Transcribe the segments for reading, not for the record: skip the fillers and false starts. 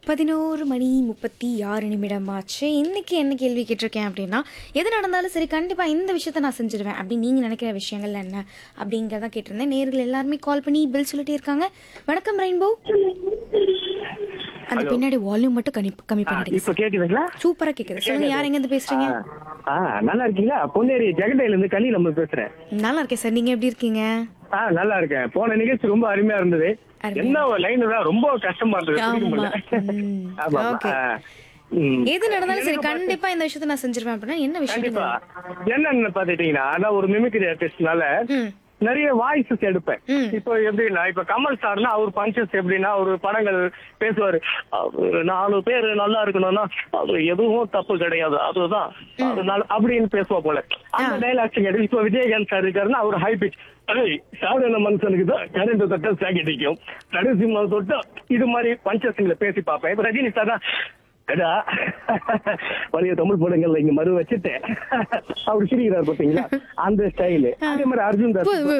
11 மணி 36 நிமிடம் ஆச்சு. இன்னைக்கு என்ன கேள்வி கேட்டிருக்கேன் அப்படின்னா, எது நடந்தாலும் சரி கண்டிப்பாக இந்த விஷயத்த நான் செஞ்சுருவேன் அப்படின்னு நீங்கள் நினைக்கிற விஷயங்கள் என்ன அப்படிங்கிறத கேட்டிருந்தேன். நேயர்கள் எல்லாருமே கால் பண்ணி பில் சொல்லிட்டே இருக்காங்க. வணக்கம் ரெயின்போ. அந்த பின்னாடி வால்யூம் மட்டும் கம்மி பண்ணிடுங்க. இப்ப கேக்குதுங்களா? சூப்பராக கேட்குது. சொல்லுங்க, யார் எங்கேருந்து பேசுகிறீங்க? நல்லா இருக்கீங்களா? பொன்னேரி ஜெகடையில இருந்து கலி நம்ம பேசுறேன். நல்லா இருக்கேன் சார், நீங்கள் எப்படி இருக்கீங்க? நல்லா இருக்கேன். போன நிகழ்ச்சி ரொம்ப அருமையா இருந்தது. அருமையா. என்ன ஒரு லைன் தான் ரொம்ப கஷ்டமா இருந்தது. புரியுது ஆமா. முடியல. ஆமா. ஓகே. எது நடந்தாலும் சரி கண்டிப்பா இந்த விஷயத்த நான் செஞ்சிருவேன் அப்படின்னா என்ன விஷயம்? கண்டிப்பா என்னன்னு பாத்துட்டீங்கன்னா நான் ஒரு மிமிக்ரி ஆர்டிஸ்ட்னால நிறைய வாய்ஸஸ் எடுப்பேன். இப்போ எப்படின்னா இப்ப கமல் சார்னா அவர் பஞ்சஸ் எப்படின்னா ஒரு படங்கள் பேசுவாரு. அவரு 4 பேர் நல்லா இருக்கணும்னா அது எதுவும் தப்பு கிடையாது, அதுதான் அதனால அப்படின்னு பேசுவா போல. அந்த டைலாக்ஸ் எடுத்து இப்ப விஜயகாந்த் சார் இருக்காருன்னா அவர் ஹை பிச் சாதாரண மனுஷனுக்கு தான் கரண்ட் தொட்டா சாக்கி அடிக்கும், நரசிம்ம தொட்டா இது மாதிரி பஞ்சஸ்ங்களை பேசி பார்ப்பேன். இப்ப ரஜினி சார் தான் கடா பழைய தமிழ் படங்கள்ல இங்க மறு வச்சுட்டு அவர் சிரிக்கிறார் பாத்தீங்களா, அந்த ஸ்டைலு. அதே மாதிரி அர்ஜுன்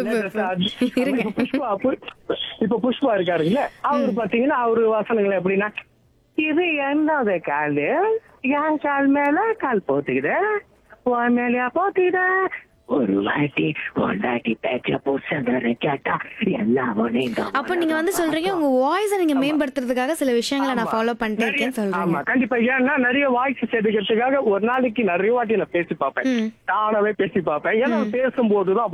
இப்ப புஷ்பா இருக்காருங்களா, அவரு பாத்தீங்கன்னா அவரு வசனங்கள் எப்படின்னா, இது என்னது காலு என் கால் மேல கால் போத்துக்குது, உன் மேலயா போத்துக்குது, ஒரு வாட்டி பொண்டாட்டி பேச்ச புருஷன் கேட்டா எல்லாம் அப்ப நீங்க வந்து சொல்றீங்க உங்க வாய்ஸை நீங்க மேம்படுத்துறதுக்காக சில விஷயங்களை நான் ஃபாலோ பண்ணிட்டே இருக்கேன்னு சொல்றீங்க. ஆமா கண்டிப்பா. ஏன்னா நிறைய வாய்ஸ் எடுக்கிறதுக்காக ஒரு நாளைக்கு நிறைய வாட்டி நான் பேசி பார்ப்பேன், தானாவே பேசி பார்ப்பேன். ஏன்னா பேசும்போதுதான்